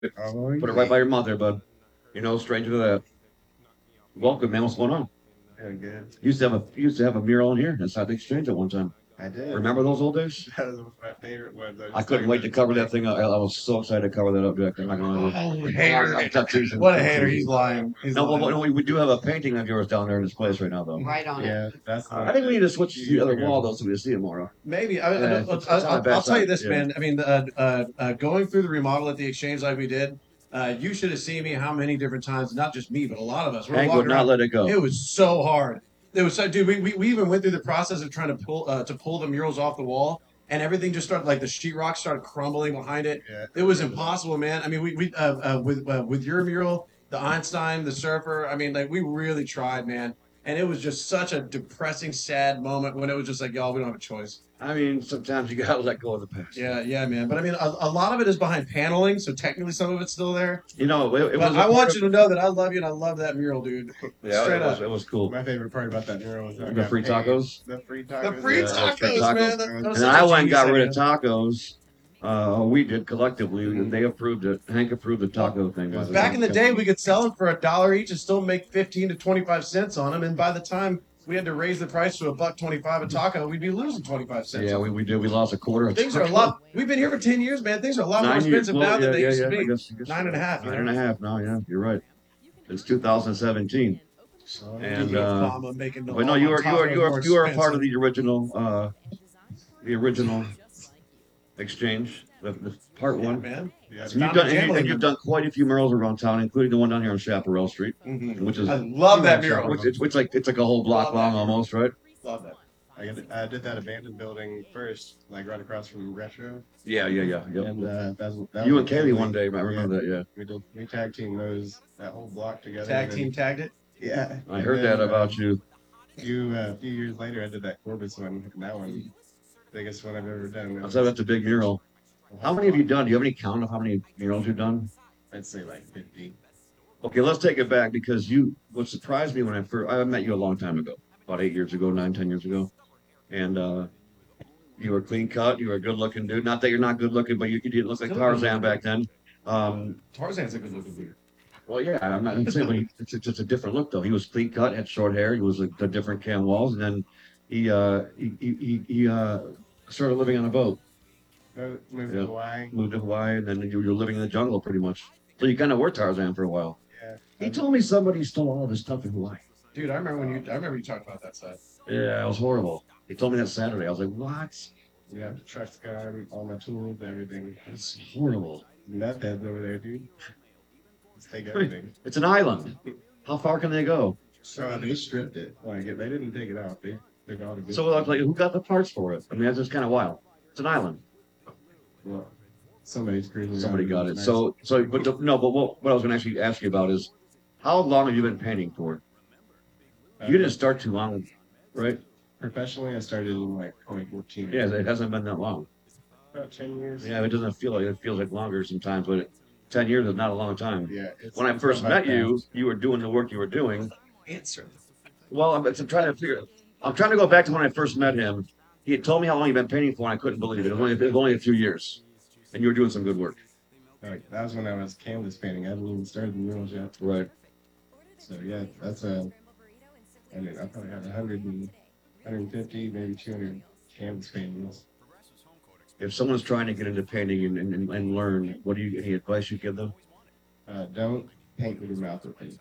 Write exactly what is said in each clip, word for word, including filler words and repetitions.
Oh, Put it yeah. right by your mouth there, bud. You're no stranger to that. Welcome, man. What's going on? Very good. You used to have a you used to have a mural in here inside the exchange at one time. I did. Remember those old days? That was my favorite one. I was I just couldn't talking wait about to it cover today. that thing up. I, I was so excited to cover that up, Jack. I'm not gonna lie to Oh, you. hater. I'm not teasing. What a I'm hater. He's teasing. lying. He's No, well, lying. no, we, we do have a painting of yours down there in this place right now, though. Right on it. Yeah, that's the one I I think we did need to a switch few to the years other ago. wall though, so we can see it more. Maybe. I, Yeah, I, it's, I, it's on the I'll, back I'll tell you side. this, Yeah. man. I mean, uh, uh, uh, going through the remodel at the exchange like we did, uh, you should have seen me how many different times, not just me, but a lot of us. We were Hank would walking not around. let it go. It was so hard. It was so, dude. We, we, we even went through the process of trying to pull uh, to pull the murals off the wall, and everything just started like the sheetrock started crumbling behind it. Yeah, It was impossible, man. I mean, we we uh, uh, with uh, with your mural, the Einstein, the Surfer. I mean, like we really tried, man. And it was just such a depressing, sad moment when it was just like, y'all, we don't have a choice. I mean, sometimes you gotta let go of the past. Yeah, yeah, man. But I mean, a, a lot of it is behind paneling, so technically some of it's still there. You know, it, it But was a I part want of. you to know that I love you and I love that mural, dude. Yeah, Straight it was up. it was cool. my favorite part about that mural was that I The got free paid. tacos. The free The tacos. free Yeah, Yeah, those free tacos, tacos. man. That, that was And such I a went and genius got rid of idea. tacos. Uh, we did collectively. Mhm. They approved it. Hank approved the taco thing. By the Back way. in the day, we could sell them for a dollar each and still make fifteen to twenty-five cents on them. And by the time we had to raise the price to a buck twenty-five a taco, we'd be losing twenty-five cents. Yeah, on we, them. we did. We lost a quarter of Things are a taco. lot. We've been here for ten years, man. Things are a lot more Nine years. expensive Well, now than yeah, they yeah, used to yeah. I be. guess, I guess Nine and a half, you nine know? and a half now. Yeah, you're right. It's two thousand seventeen, so and Dude, uh, Obama making the but no, all you my are you are tacos you are more you are a part of expensive. the original uh, the original exchange, the, the part Yeah, one. man. yeah, It's And you've founding done and, you, and gambling. you've done quite a few murals around town, including the one down here on Chaparral Street, Mm-hmm. which is I love that You mural. know, which it's, it's like it's like a whole block Love that long mural. almost, right? Love that. I, did, I did that abandoned building first, like right across from Retro, Yeah, yeah, yeah, yep. and uh, that's that You was and a Kaylee totally, one day, I remember that. Yeah, we did we tag team those that whole block together. Tag and team then, tagged it. yeah, I and heard then, that about um, you. few uh, few years later, I did that Corbis one. And that one, biggest one I've ever done. It I said was that's a big mural. a How whole many have you block. done? Do you have any count of how many murals you've done? I'd say like fifty. Okay, let's take it back because you. What surprised me when I first I met you a long time ago, about eight years ago, nine, ten years ago, and uh, you were clean cut. You were a good looking dude. Not that you're not good looking, but you, you didn't look like Still a good Tarzan looking back dude. then. Um, Tarzan's a good looking dude. well, yeah, I'm not saying, but he, it's, it's just a different look though. He was clean cut, had short hair. He was a, a different Cam Walls, and then he uh, he he, he, he uh, started living on a boat. Uh, moved Yeah. to Hawaii. Moved to Hawaii, and then you were living in the jungle pretty much. So you kind of were Tarzan for a while. Yeah. He told me somebody stole all of his stuff in Hawaii. Dude, I remember when you. I remember you talked about that side. Yeah, it was horrible. He told me that Saturday. I was like, what? Yeah, the truck's got all my tools, everything. It's horrible. Meth heads over there, dude. Let's take everything. It's an island. How far can they go? So they stripped it. Like they didn't take it out. They took all the good So stuff. like, who got the parts for it? I mean, that's just kind of wild. It's an island. Well, somebody's cruising. Somebody got it. Nice. So, so, but the, no, but what, what I was going to actually ask you about is, how long have you been painting for? Uh, You didn't start too long, right? professionally, I started in like twenty fourteen. Yeah, it hasn't been that long. About ten years. Yeah, it doesn't feel like it feels like longer sometimes, but it, ten years is not a long time. Yeah. It's, When I it's first not met that you, fast. you were doing the work you were doing. Answer. Well, I'm, I'm trying to figure. I'm trying to go back to when I first met him. He had told me how long he'd been painting for, and I couldn't believe it. It was only, it was only a few years, and you were doing some good work. Like that was when I was canvas painting. I hadn't even started the murals yet. Right. So yeah, that's a. I mean, I probably have a hundred and hundred and fifty, maybe two hundred canvas paintings. If someone's trying to get into painting and, and, and learn, what do you any advice you give them? Uh, don't paint with your mouth open.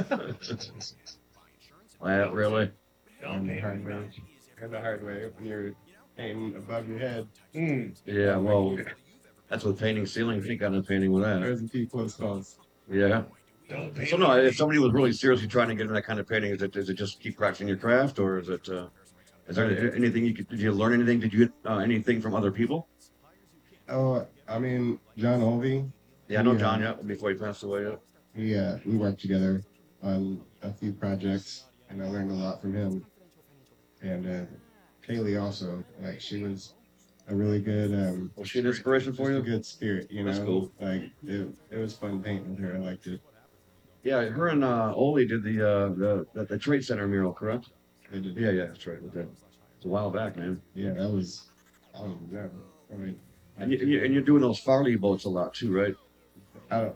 Uh, really? And the hard way. And the hard way when you're painting above your head. Mm. Yeah. Well, that's with painting ceilings. You got no painting with that. There's a few close calls. Yeah. Don't paint. So no, if somebody was really seriously trying to get into that kind of painting, is it is it just keep practicing your craft, or is it uh, is there anything you could, did you learn anything? Did you uh, anything from other people? Oh, I mean, John Olvey. Yeah, I know Yeah. John. Yeah, before he passed away. Yeah. We uh, we worked together on a few projects, and I learned a lot from him. And uh, Kaylee also, like she was a really good. Um, Was she an inspiration for just a you? good spirit, you know. That's cool. Like it, it was fun painting with her. I liked it. Yeah, her and uh, Oli did the, uh, the the the Trade Center mural, correct? They did, Yeah, yeah, that's right. Okay. It's a while back, man. yeah, that was. I don't know. I mean, And you, and, you, and you're doing those Farley boats a lot too, right? I don't